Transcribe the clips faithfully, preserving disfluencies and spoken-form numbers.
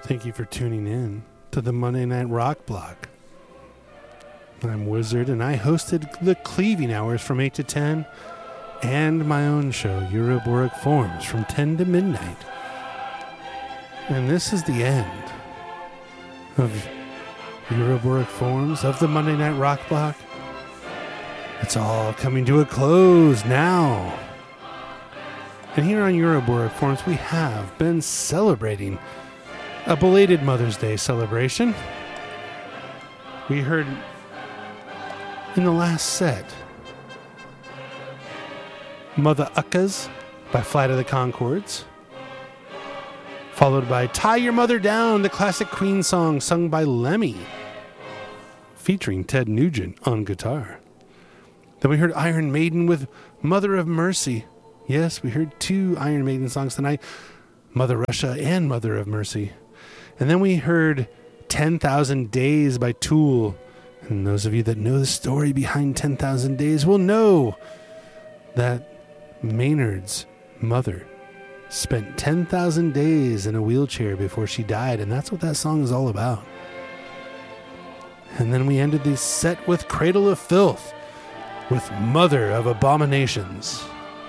Thank you for tuning in to the Monday Night Rock Block. I'm Wizard, and I hosted the Cleaving Hours from eight to ten, and my own show, Euroboric Forms, from ten to midnight. And this is the end of Euroboric Forms, of the Monday Night Rock Block. It's all coming to a close now. And here on Euroboric Forms, we have been celebrating a belated Mother's Day celebration. We heard in the last set Mother Uckas by Flight of the Conchords, followed by Tie Your Mother Down, the classic Queen song sung by Lemmy, featuring Ted Nugent on guitar. Then we heard Iron Maiden with Mother of Mercy. Yes, we heard two Iron Maiden songs tonight, Mother Russia and Mother of Mercy. And then we heard ten thousand Days by Tool. And those of you that know the story behind ten thousand Days will know that Maynard's mother spent ten thousand days in a wheelchair before she died, and that's what that song is all about. And then we ended the set with Cradle of Filth, with Mother of Abominations.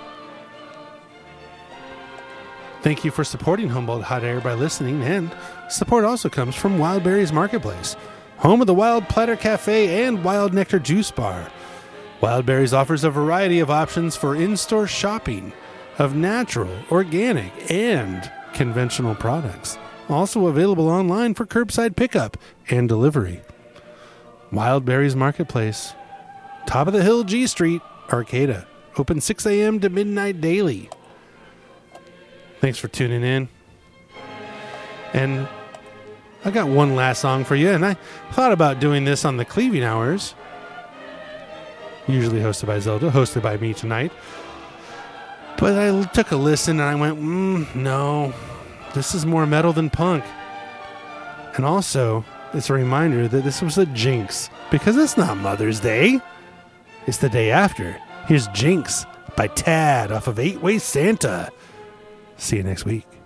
Thank you for supporting Humboldt Hot Air by listening, and support also comes from Wild Berries Marketplace, home of the Wild Platter Cafe and Wild Nectar Juice Bar. Wild Berries offers a variety of options for in-store shopping of natural, organic, and conventional products. Also available online for curbside pickup and delivery. Wild Berries Marketplace, top of the hill, G Street, Arcata. Open six a.m. to midnight daily. Thanks for tuning in. And I got one last song for you, and I thought about doing this on the Cleaving Hours, usually hosted by Zelda, hosted by me tonight. But I took a listen, and I went, mm, no, this is more metal than punk. And also, it's a reminder that this was a jinx, because it's not Mother's Day. It's the day after. Here's Jinx by Tad off of Eight Way Santa. See you next week.